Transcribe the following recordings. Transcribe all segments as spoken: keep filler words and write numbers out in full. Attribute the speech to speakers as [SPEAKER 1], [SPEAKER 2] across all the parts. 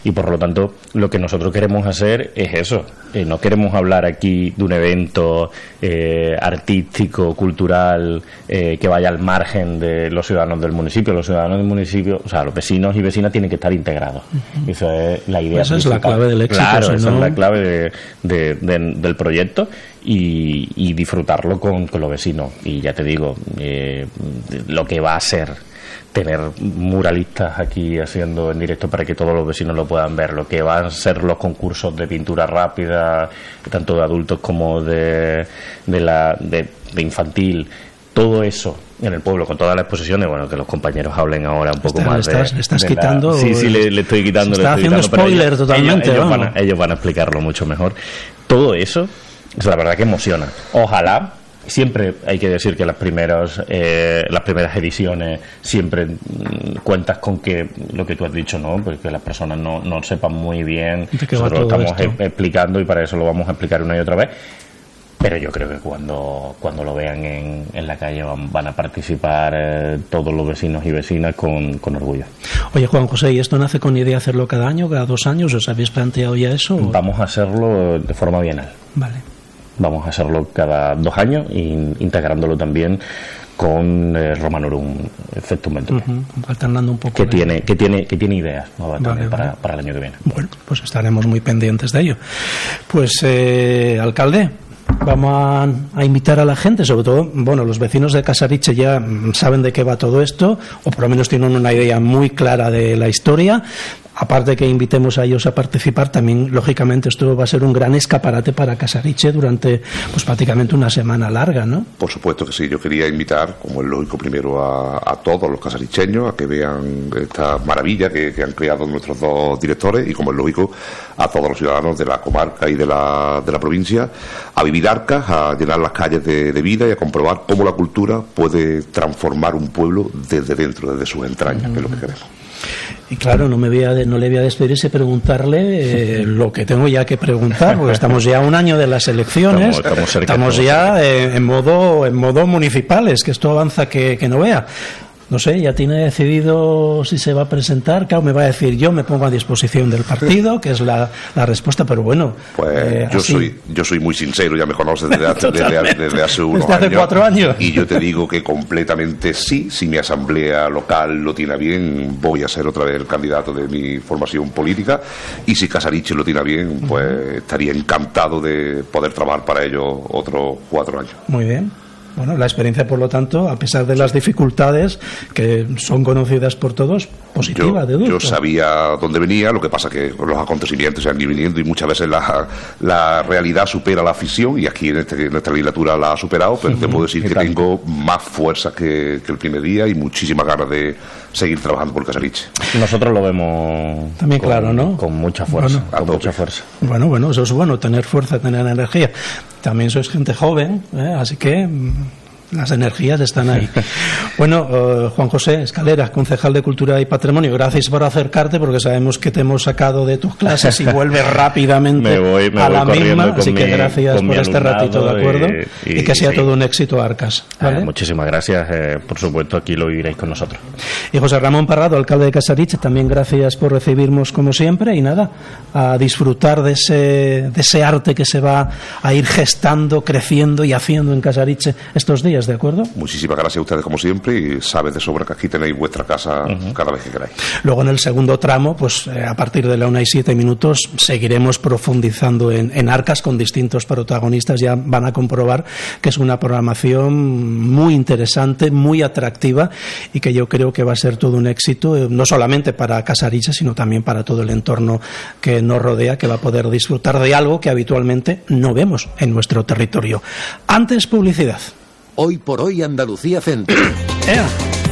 [SPEAKER 1] Y por lo tanto, lo que nosotros queremos hacer es eso. Eh, no queremos hablar aquí de un evento eh, artístico, cultural, eh, que vaya al margen de los ciudadanos del municipio. Los ciudadanos del municipio, o sea, los vecinos y vecinas tienen que estar integrados. Uh-huh. Eso es la idea.
[SPEAKER 2] Esa es la clave del éxito.
[SPEAKER 1] Claro,
[SPEAKER 2] si
[SPEAKER 1] esa
[SPEAKER 2] no...
[SPEAKER 1] es la clave de, de, de, del proyecto y, y disfrutarlo con, con los vecinos. Y ya te digo, eh, lo que va a ser tener muralistas aquí haciendo en directo para que todos los vecinos lo puedan ver, lo que van a ser los concursos de pintura rápida, tanto de adultos como de, de, la, de, de infantil, todo eso en el pueblo, con todas las exposiciones, bueno, que los compañeros hablen ahora un poco
[SPEAKER 2] Está,
[SPEAKER 1] más
[SPEAKER 2] le estás,
[SPEAKER 1] de,
[SPEAKER 2] le estás
[SPEAKER 1] de
[SPEAKER 2] quitando
[SPEAKER 1] la, sí, sí, le, le estoy quitando,
[SPEAKER 2] se
[SPEAKER 1] le
[SPEAKER 2] está
[SPEAKER 1] estoy
[SPEAKER 2] haciendo
[SPEAKER 1] quitando,
[SPEAKER 2] spoiler
[SPEAKER 1] ellos,
[SPEAKER 2] totalmente,
[SPEAKER 1] ellos, ellos,
[SPEAKER 2] vamos.
[SPEAKER 1] van a, ellos van a explicarlo mucho mejor. Todo eso, es la verdad que emociona. Ojalá. Siempre hay que decir que las primeras eh, las primeras ediciones siempre mm, cuentas con que lo que tú has dicho, ¿no? Porque las personas no, no sepan muy bien. Nosotros lo estamos e- explicando y para eso lo vamos a explicar una y otra vez. Pero yo creo que cuando cuando lo vean en, en la calle van, van a participar eh, todos los vecinos y vecinas con, con orgullo.
[SPEAKER 2] Oye, Juan José, ¿y esto nace con idea de hacerlo cada año, cada dos años? ¿Os habéis planteado ya eso? ¿O?
[SPEAKER 1] Vamos a hacerlo de forma bienal.
[SPEAKER 2] Vale.
[SPEAKER 1] Vamos a hacerlo cada dos años e integrándolo también con eh, Romanorum Efectum Ventura,
[SPEAKER 2] uh-huh. alternando un poco
[SPEAKER 1] que
[SPEAKER 2] de...
[SPEAKER 1] tiene que tiene que tiene ideas nuevas
[SPEAKER 2] vale,
[SPEAKER 1] también
[SPEAKER 2] vale.
[SPEAKER 1] para, para el año que viene.
[SPEAKER 2] Bueno, pues estaremos muy pendientes de ello. Pues eh, alcalde, vamos a, a invitar a la gente, sobre todo, bueno, los vecinos de Casariche ya saben de qué va todo esto, o por lo menos tienen una idea muy clara de la historia. Aparte que invitemos a ellos a participar, también, lógicamente, esto va a ser un gran escaparate para Casariche durante, pues prácticamente una semana larga, ¿no?
[SPEAKER 3] Por supuesto que sí. Yo quería invitar, como es lógico, primero a, a todos los casaricheños a que vean esta maravilla que, que han creado nuestros dos directores y, como es lógico, a todos los ciudadanos de la comarca y de la, de la provincia a vivir Arcas, a llenar las calles de, de vida y a comprobar cómo la cultura puede transformar un pueblo desde dentro, desde sus entrañas, uh-huh. que es lo que queremos.
[SPEAKER 2] Y claro, no me voy a, no le voy a despedir sin preguntarle eh, lo que tengo ya que preguntar, porque estamos ya a un año de las elecciones,
[SPEAKER 1] estamos, estamos, cerca,
[SPEAKER 2] estamos ya eh, en modo en modo municipales, que esto avanza que, que no vea. No sé, ya tiene decidido si se va a presentar. Claro, me va a decir, yo me pongo a disposición del partido, que es la, la respuesta, pero bueno.
[SPEAKER 3] Pues
[SPEAKER 2] eh,
[SPEAKER 3] yo
[SPEAKER 2] así.
[SPEAKER 3] soy yo soy muy sincero, ya me conoces desde, hace, desde, desde hace unos
[SPEAKER 2] desde hace
[SPEAKER 3] años.
[SPEAKER 2] cuatro años.
[SPEAKER 3] Y yo te digo que completamente sí, si mi asamblea local lo tiene bien, voy a ser otra vez el candidato de mi formación política. Y si Casariche lo tiene bien, pues uh-huh. estaría encantado de poder trabajar para ello otros cuatro años.
[SPEAKER 2] Muy bien. Bueno, la experiencia, por lo tanto, a pesar de las dificultades que son conocidas por todos, positiva,
[SPEAKER 3] yo,
[SPEAKER 2] deduzco.
[SPEAKER 3] Yo sabía dónde venía, lo que pasa que los acontecimientos se han ido viniendo y muchas veces la, la realidad supera la ficción y aquí en, este, en esta legislatura la ha superado, pero uh-huh. te puedo decir que
[SPEAKER 1] tanto.
[SPEAKER 3] tengo más fuerza que, que el primer día y muchísimas ganas de seguir trabajando por Casariche.
[SPEAKER 1] Nosotros lo vemos
[SPEAKER 2] también
[SPEAKER 1] con,
[SPEAKER 2] claro, ¿no?
[SPEAKER 1] Con mucha fuerza,
[SPEAKER 2] bueno,
[SPEAKER 1] con mucha fuerza.
[SPEAKER 2] Bueno, bueno, eso es bueno, tener fuerza, tener energía. También sois gente joven, ¿eh? Así que las energías están ahí. Bueno, uh, Juan José Escalera, concejal de Cultura y Patrimonio, gracias por acercarte, porque sabemos que te hemos sacado de tus clases y vuelves rápidamente
[SPEAKER 1] me voy, me
[SPEAKER 2] a
[SPEAKER 1] voy
[SPEAKER 2] la misma, así
[SPEAKER 1] mi,
[SPEAKER 2] que gracias por este ratito, ¿de acuerdo? Y, y, y que sea sí. todo un éxito, Arcas. ¿Vale?
[SPEAKER 1] Eh, muchísimas gracias, eh, por supuesto, aquí lo viviréis con nosotros.
[SPEAKER 2] Y José Ramón Parrado, alcalde de Casariche, también gracias por recibirnos como siempre, y nada, a disfrutar de ese, de ese arte que se va a ir gestando, creciendo y haciendo en Casariche estos días, ¿de acuerdo?
[SPEAKER 3] Muchísimas gracias a ustedes como siempre y sabes de sobra que aquí tenéis vuestra casa uh-huh. cada vez que queráis.
[SPEAKER 2] Luego en el segundo tramo, pues eh, a partir de la una y siete minutos seguiremos profundizando en, en Arcas con distintos protagonistas. Ya van a comprobar que es una programación muy interesante, muy atractiva y que yo creo que va a ser todo un éxito, eh, no solamente para Casariche, sino también para todo el entorno que nos rodea, que va a poder disfrutar de algo que habitualmente no vemos en nuestro territorio. Antes, publicidad.
[SPEAKER 4] Hoy por hoy Andalucía Centro.
[SPEAKER 2] ¡Ea!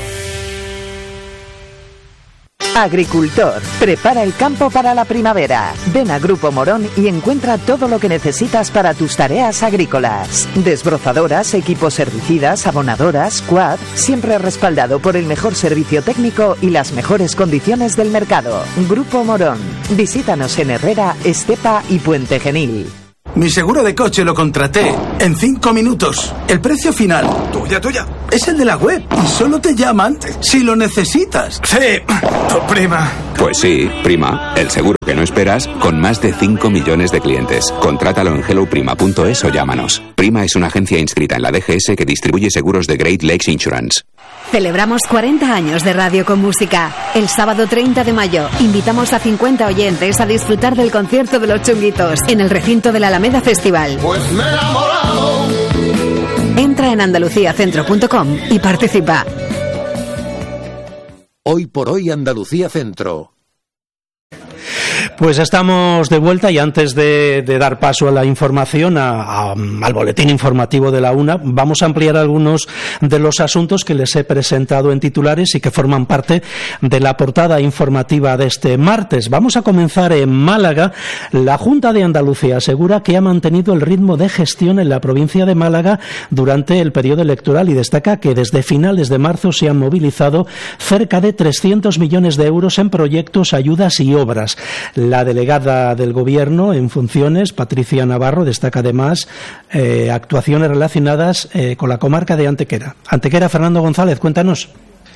[SPEAKER 5] Agricultor, prepara el campo para la primavera. Ven a Grupo Morón y encuentra todo lo que necesitas para tus tareas agrícolas. Desbrozadoras, equipos herbicidas, abonadoras, quad, siempre respaldado por el mejor servicio técnico y las mejores condiciones del mercado. Grupo Morón. Visítanos en Herrera, Estepa y Puente Genil.
[SPEAKER 6] Mi seguro de coche lo contraté en cinco minutos. El precio final, tuya, tuya, es el de la web y solo te llaman si lo necesitas. Sí, tu prima.
[SPEAKER 7] Pues sí, Prima, el seguro que no esperas con más de cinco millones de clientes. Contrátalo en hello prima punto es o llámanos. Prima es una agencia inscrita en la D G S que distribuye seguros de Great Lakes Insurance.
[SPEAKER 8] Celebramos cuarenta años de radio con música. El sábado treinta de mayo invitamos a cincuenta oyentes a disfrutar del concierto de Los Chunguitos en el recinto del Alameda Festival.
[SPEAKER 9] Pues me he enamorado.
[SPEAKER 8] Entra en andalucía centro punto com y participa.
[SPEAKER 4] Hoy por hoy Andalucía Centro.
[SPEAKER 2] Pues estamos de vuelta y antes de, de dar paso a la información, a, a, al boletín informativo de la UNA, vamos a ampliar algunos de los asuntos que les he presentado en titulares y que forman parte de la portada informativa de este martes. Vamos a comenzar en Málaga. La Junta de Andalucía asegura que ha mantenido el ritmo de gestión en la provincia de Málaga durante el periodo electoral y destaca que desde finales de marzo se han movilizado cerca de trescientos millones de euros en proyectos, ayudas y obras. La delegada del Gobierno en funciones, Patricia Navarro, destaca además eh, actuaciones relacionadas eh, con la comarca de Antequera. Antequera, Fernando González, cuéntanos.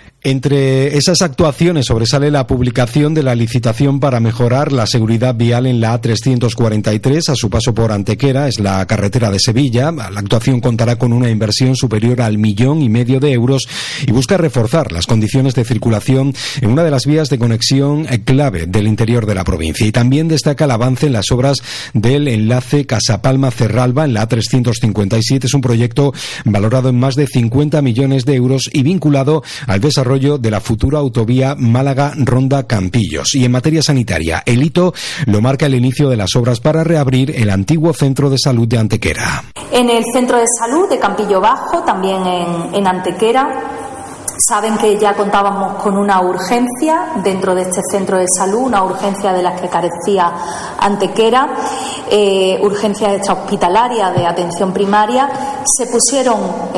[SPEAKER 10] Entre esas actuaciones sobresale la publicación de la licitación para mejorar la seguridad vial en la A trescientos cuarenta y tres a su paso por Antequera, es la carretera de Sevilla. La actuación contará con una inversión superior al millón y medio de euros y busca reforzar las condiciones de circulación en una de las vías de conexión clave del interior de la provincia. Y también destaca el avance en las obras del enlace Casapalma-Cerralba en la A trescientos cincuenta y siete. Es un proyecto valorado en más de cincuenta millones de euros y vinculado al desarrollo de la futura autovía Málaga-Ronda-Campillos. Y en materia sanitaria, el hito lo marca el inicio de las obras para reabrir el antiguo centro de salud de Antequera.
[SPEAKER 11] En el centro de salud de Campillo Bajo, también en, en Antequera, saben que ya contábamos con una urgencia dentro de este centro de salud, una urgencia de las que carecía Antequera, eh, urgencia extrahospitalaria de atención primaria. Se pusieron,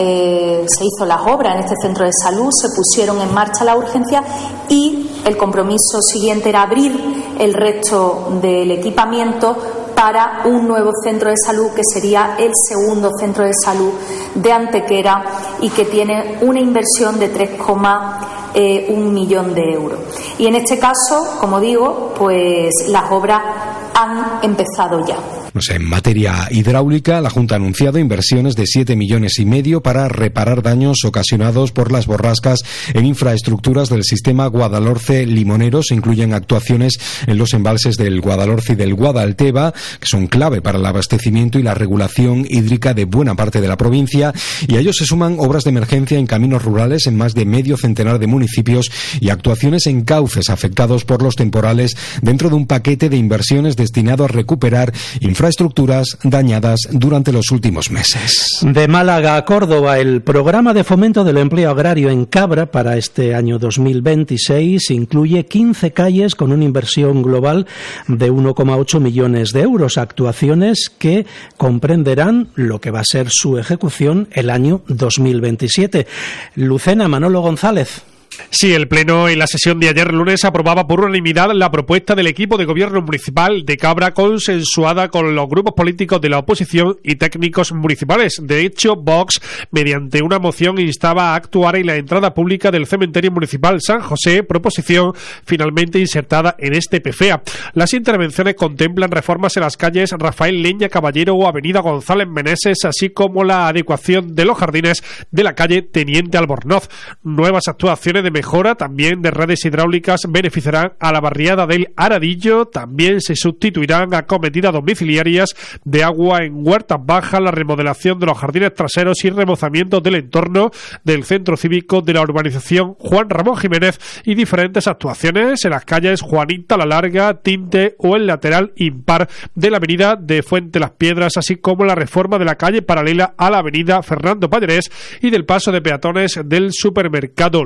[SPEAKER 11] eh, se hizo las obras en este centro de salud, se pusieron en marcha la urgencia y el compromiso siguiente era abrir el resto del equipamiento para un nuevo centro de salud que sería el segundo centro de salud de Antequera y que tiene una inversión de tres coma uno millón de euros. Y en este caso, como digo, pues las obras han empezado ya.
[SPEAKER 10] No sé, en materia hidráulica, la Junta ha anunciado inversiones de siete millones y medio para reparar daños ocasionados por las borrascas en infraestructuras del sistema Guadalhorce-Limonero. Se incluyen actuaciones en los embalses del Guadalhorce y del Guadalteba, que son clave para el abastecimiento y la regulación hídrica de buena parte de la provincia. Y a ellos se suman obras de emergencia en caminos rurales en más de medio centenar de municipios y actuaciones en cauces afectados por los temporales dentro de un paquete de inversiones destinado a recuperar infraestructuras infraestructuras dañadas durante los últimos meses.
[SPEAKER 2] De Málaga a Córdoba, el programa de fomento del empleo agrario en Cabra para este año dos mil veintiséis incluye quince calles con una inversión global de uno coma ocho millones de euros, actuaciones que comprenderán lo que va a ser su ejecución el año dos mil veintisiete. Lucena, Manolo González.
[SPEAKER 12] Sí, el Pleno en la sesión de ayer lunes aprobaba por unanimidad la propuesta del equipo de gobierno municipal de Cabra, consensuada con los grupos políticos de la oposición y técnicos municipales. De hecho, Vox, mediante una moción, instaba a actuar en la entrada pública del cementerio municipal San José, proposición finalmente insertada en este P F E A. Las intervenciones contemplan reformas en las calles Rafael Leña Caballero o Avenida González Meneses, así como la adecuación de los jardines de la calle Teniente Albornoz. Nuevas actuaciones de mejora también de redes hidráulicas beneficiarán a la barriada del Aradillo. También se sustituirán acometidas domiciliarias de agua en huertas bajas, la remodelación de los jardines traseros y remozamiento del entorno del centro cívico de la urbanización Juan Ramón Jiménez y diferentes actuaciones en las calles Juanita la Larga, Tinte o el lateral impar de la avenida de Fuente Las Piedras, así como la reforma de la calle paralela a la avenida Fernando Pallarés y del paso de peatones del supermercado Lidl.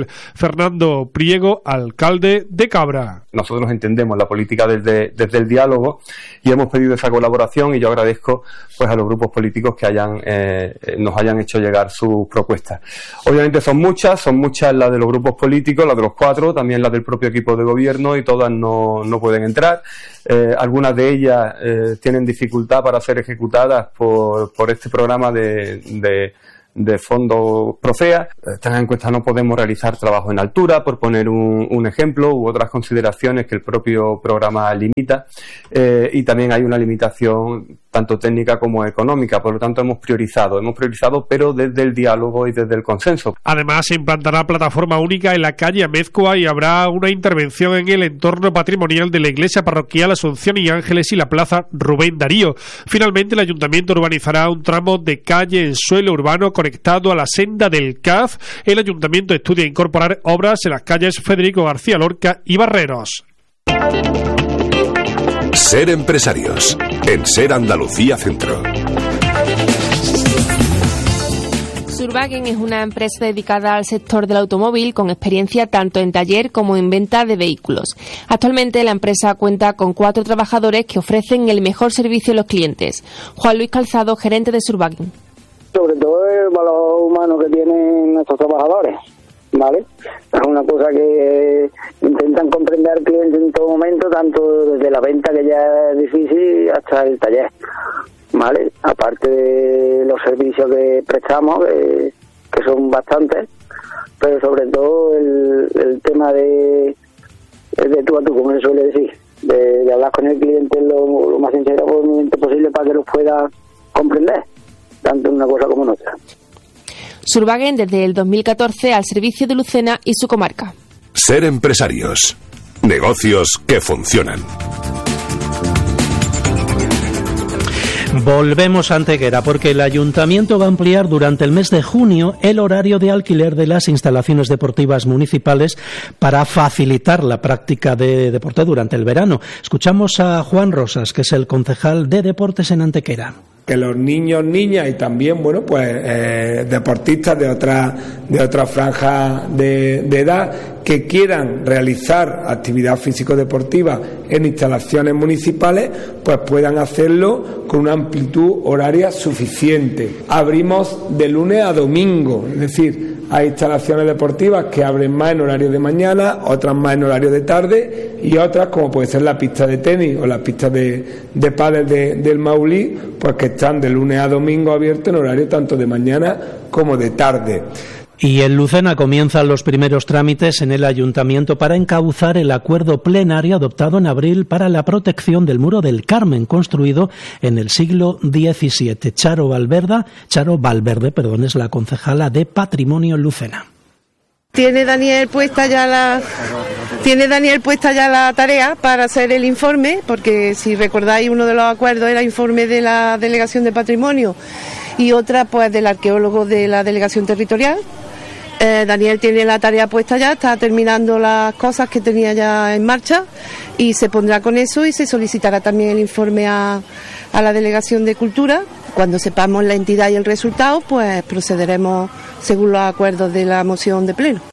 [SPEAKER 12] Gabriel. Fernando Priego, alcalde de Cabra.
[SPEAKER 9] Nosotros entendemos la política desde, desde el diálogo y hemos pedido esa colaboración, y yo agradezco pues a los grupos políticos que hayan eh, nos hayan hecho llegar sus propuestas. Obviamente son muchas, son muchas las de los grupos políticos, las de los cuatro, también las del propio equipo de gobierno, y todas no, no pueden entrar. Eh, algunas de ellas eh, tienen dificultad para ser ejecutadas por, por este programa de, de de fondos Procea. Tengan en cuenta, no podemos realizar trabajo en altura, por poner un, un ejemplo, u otras consideraciones que el propio programa limita, eh, y también hay una limitación tanto técnica como económica. Por lo tanto, hemos priorizado, hemos priorizado, pero desde el diálogo y desde el consenso.
[SPEAKER 12] Además, se implantará plataforma única en la calle Amézcoa y habrá una intervención en el entorno patrimonial de la iglesia parroquial Asunción y Ángeles y la plaza Rubén Darío. Finalmente, el ayuntamiento urbanizará un tramo de calle en suelo urbano conectado a la senda del C A F. El ayuntamiento estudia incorporar obras en las calles Federico García Lorca y Barreros.
[SPEAKER 13] Ser empresarios en Ser Andalucía Centro.
[SPEAKER 14] Surwagen es una empresa dedicada al sector del automóvil con experiencia tanto en taller como en venta de vehículos. Actualmente la empresa cuenta con cuatro trabajadores que ofrecen el mejor servicio a los clientes. Juan Luis Calzado, gerente de Surwagen.
[SPEAKER 15] Sobre todo el valor humano que tienen nuestros trabajadores, ¿vale? Es una cosa que intentan comprender al cliente en todo momento, tanto desde la venta, que ya es difícil, hasta el taller, ¿vale? Aparte de los servicios que prestamos, que, que son bastantes, pero sobre todo el, el tema de, de tú a tú, como se suele decir, de, de hablar con el cliente lo, lo más sinceramente posible para que los pueda comprender, tanto en una cosa como en otra.
[SPEAKER 14] Surwagen desde el dos mil catorce al servicio de Lucena y su comarca.
[SPEAKER 13] Ser empresarios. Negocios que funcionan.
[SPEAKER 2] Volvemos a Antequera porque el Ayuntamiento va a ampliar durante el mes de junio el horario de alquiler de las instalaciones deportivas municipales para facilitar la práctica de deporte durante el verano. Escuchamos a Juan Rosas, que es el concejal de Deportes en Antequera.
[SPEAKER 16] Que los niños, niñas y también, bueno, pues eh, deportistas de otra de otra franja de, de edad que quieran realizar actividad físico-deportiva en instalaciones municipales, pues puedan hacerlo con una amplitud horaria suficiente. Abrimos de lunes a domingo, es decir, hay instalaciones deportivas que abren más en horario de mañana, otras más en horario de tarde, y otras, como puede ser la pista de tenis o la pista de, de pádel de, del Maulí, pues que están de lunes a domingo abiertos en horario tanto de mañana como de tarde.
[SPEAKER 2] Y en Lucena comienzan los primeros trámites en el Ayuntamiento para encauzar el acuerdo plenario adoptado en abril para la protección del Muro del Carmen, construido en el siglo diecisiete. Charo Valverde, Charo Valverde, perdón, es la concejala de Patrimonio en Lucena.
[SPEAKER 17] Tiene Daniel puesta ya la tiene Daniel puesta ya la tarea para hacer el informe, porque si recordáis, uno de los acuerdos era informe de la Delegación de Patrimonio y otra pues del arqueólogo de la Delegación Territorial. Eh, Daniel tiene la tarea puesta ya, está terminando las cosas que tenía ya en marcha y se pondrá con eso, y se solicitará también el informe a, a la Delegación de Cultura. Cuando sepamos la entidad y el resultado, pues procederemos según los acuerdos de la moción de pleno.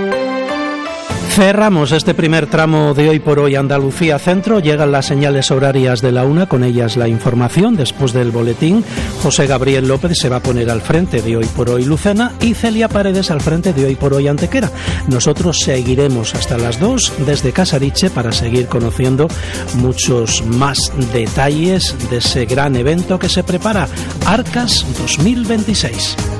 [SPEAKER 2] Cerramos este primer tramo de Hoy por Hoy Andalucía Centro. Llegan las señales horarias de la una, con ellas la información. Después del boletín, José Gabriel López se va a poner al frente de Hoy por Hoy Lucena y Celia Paredes al frente de Hoy por Hoy Antequera. Nosotros seguiremos hasta las dos desde Casariche para seguir conociendo muchos más detalles de ese gran evento que se prepara, Arcas dos mil veintiséis.